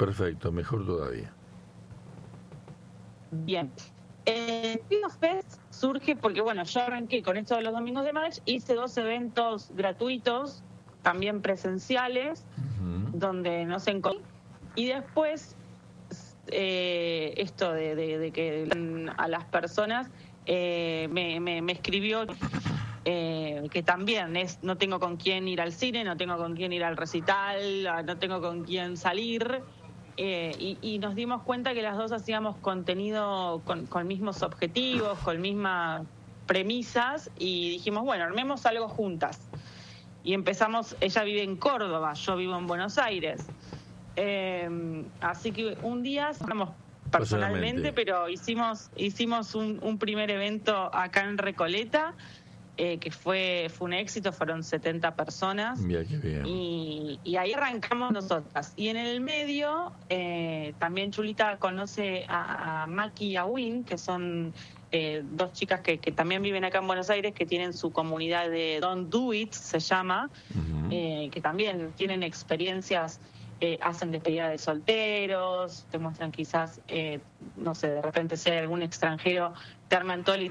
Perfecto, mejor todavía. Bien. Tino Fest surge porque, bueno, yo arranqué con esto de los domingos de match, hice 2 eventos gratuitos, también presenciales, donde nos encontramos, y después esto de que a las personas me escribió que también no tengo con quién ir al cine, no tengo con quién ir al recital, no tengo con quién salir. Y nos dimos cuenta que las dos hacíamos contenido con mismos objetivos, con mismas premisas, y dijimos, bueno, armemos algo juntas. Y empezamos, ella vive en Córdoba, yo vivo en Buenos Aires. Así que un día estamos personalmente, pero hicimos un primer evento acá en Recoleta, que fue un éxito, fueron 70 personas. Mira qué bien. Y ahí arrancamos nosotras. Y en el medio, también Chulita conoce a Maki y a Win, que son 2 chicas que también viven acá en Buenos Aires, que tienen su comunidad de Don't Do It, se llama, que también tienen experiencias. Hacen despedida de solteros, te muestran quizás, no sé, de repente si hay algún extranjero, te arman todo el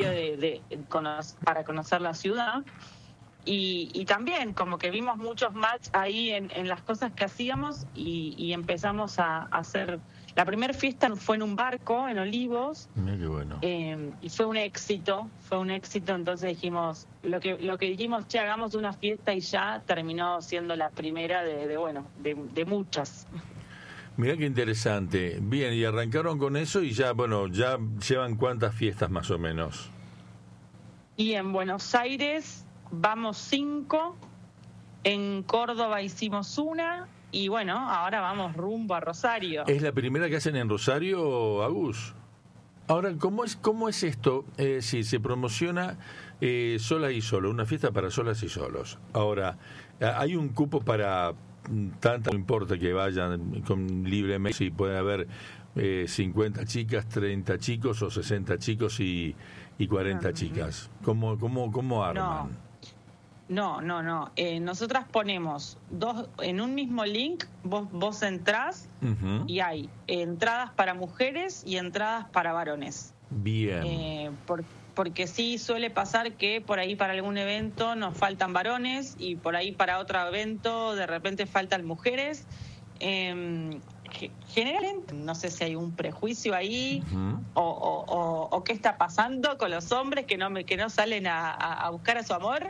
para conocer la ciudad. Y también como que vimos muchos match ahí en las cosas que hacíamos y empezamos a hacer. La primera fiesta fue en un barco, en Olivos. Mira qué bueno. Y fue un éxito, entonces dijimos, lo que dijimos, che, hagamos una fiesta, y ya terminó siendo la primera de muchas. Mirá qué interesante. Bien, y arrancaron con eso y ya llevan ¿cuántas fiestas más o menos? Y en Buenos Aires vamos 5, en Córdoba hicimos 1, y bueno, ahora vamos rumbo a Rosario. ¿Es la primera que hacen en Rosario, Agus? Ahora, ¿cómo es esto? Si se promociona sola y solo, una fiesta para solas y solos. Ahora, ¿hay un cupo para tanto? No importa que vayan con libremente, si puede haber 50 chicas, 30 chicos o 60 chicos y 40 chicas. ¿Cómo arman? No. Nosotras ponemos 2 en un mismo link, vos entrás y hay entradas para mujeres y entradas para varones. Bien. Porque sí suele pasar que por ahí para algún evento nos faltan varones y por ahí para otro evento de repente faltan mujeres. Generalmente, no sé si hay un prejuicio ahí o qué está pasando con los hombres que no salen a buscar a su amor.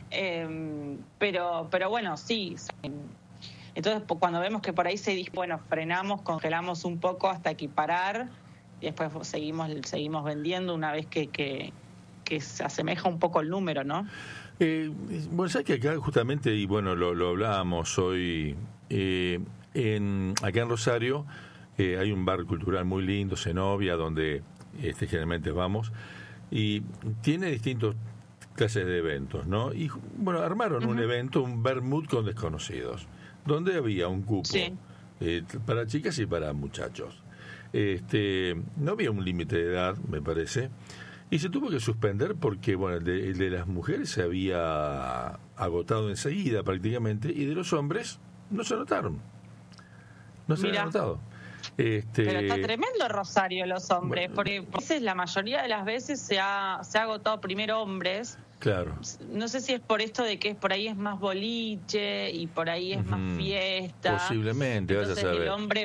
Pero bueno, sí. Entonces, cuando vemos que por ahí frenamos, congelamos un poco hasta equiparar, y después seguimos vendiendo una vez que se asemeja un poco el número, ¿no? Bueno, sabes que acá justamente, y bueno, lo hablábamos hoy, acá en Rosario hay un bar cultural muy lindo, Zenobia, donde generalmente vamos, y tiene distintos clases de eventos, ¿no? Y bueno, armaron un evento, un vermut con desconocidos, donde había un cupo para chicas y para muchachos. No había un límite de edad, me parece, y se tuvo que suspender porque, bueno, el de las mujeres se había agotado enseguida prácticamente, y de los hombres no se anotaron. No se había anotado. Pero está tremendo Rosario los hombres, porque la mayoría de las veces se ha agotado primero hombres. Claro. No sé si es por esto de que por ahí es más boliche y por ahí es más fiesta. Posiblemente, vaya a saber.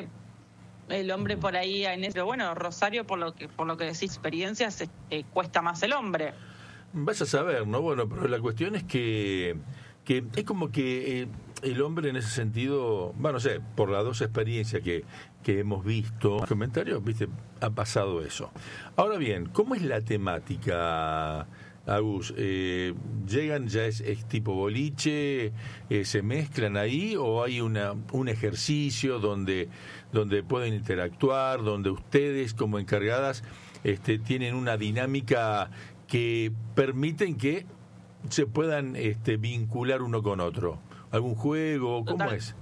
El hombre por ahí en eso. Bueno, Rosario, por lo que decís, experiencias, cuesta más el hombre. Vas a saber, ¿no? Bueno, pero la cuestión es que es como que el hombre en ese sentido, bueno, no sé, por las 2 experiencias que hemos visto, comentarios, viste, ha pasado eso. Ahora bien, ¿cómo es la temática, Agus? ¿Llegan, ya es tipo boliche, se mezclan ahí, o hay un ejercicio donde pueden interactuar, donde ustedes como encargadas tienen una dinámica que permiten que se puedan vincular uno con otro? ¿Algún juego? ¿Cómo es?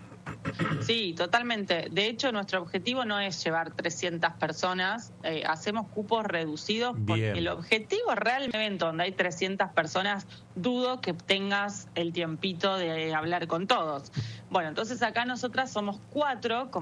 Sí, totalmente. De hecho, nuestro objetivo no es llevar 300 personas. Hacemos cupos reducidos. Bien. Porque el objetivo realmente, donde hay 300 personas, dudo que tengas el tiempito de hablar con todos. Bueno, entonces acá nosotras somos 4,